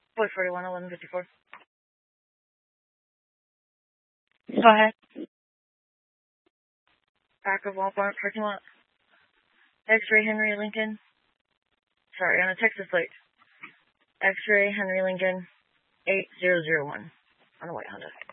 Boy 41, 1154. Go ahead. Back of Walmart parking lot. X-ray Henry Lincoln. Sorry, on a Texas plate. X-ray Henry Lincoln 8001 on a white Honda.